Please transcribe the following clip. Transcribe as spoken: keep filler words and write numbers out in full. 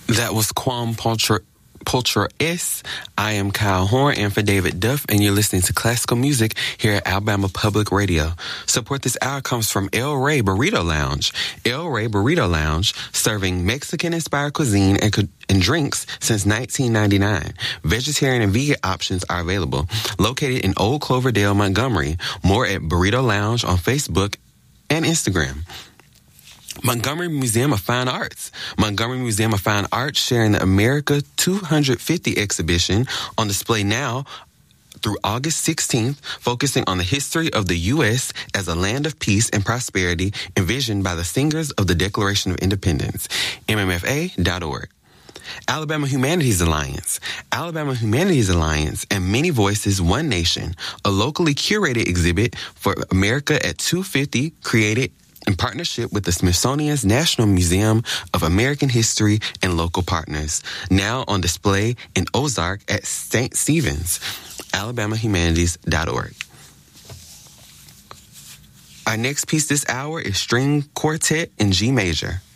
That was Kwame Pulcher. Pulcher S. I am Kyle Horn and for David Duff, and you're listening to classical music here at Alabama Public Radio. Support this hour comes from El Rey Burrito Lounge. El Rey Burrito Lounge, serving Mexican-inspired cuisine and, co- and drinks since nineteen ninety-nine. Vegetarian and vegan options are available. Located in Old Cloverdale, Montgomery. More at Burrito Lounge on Facebook and Instagram. Montgomery Museum of Fine Arts. Montgomery Museum of Fine Arts sharing the America two hundred fifty exhibition on display now through August sixteenth, focusing on the history of the U S as a land of peace and prosperity envisioned by the singers of the Declaration of Independence. M M F A dot org. Alabama Humanities Alliance. Alabama Humanities Alliance and Many Voices, One Nation, a locally curated exhibit for America at two fifty, created in partnership with the Smithsonian's National Museum of American History and local partners. Now on display in Ozark at Saint Stephen's. Alabama Humanities dot org. Our next piece this hour is String Quartet in G Major.